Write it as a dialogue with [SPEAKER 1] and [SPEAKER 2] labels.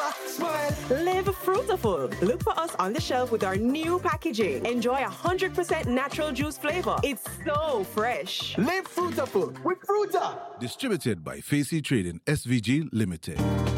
[SPEAKER 1] Smile.
[SPEAKER 2] Live fruitful. Look for us on the shelf with our new packaging. Enjoy 100% natural juice flavor. It's so fresh.
[SPEAKER 1] Live fruitful with Fruta.
[SPEAKER 3] Distributed by Facey Trading SVG Limited.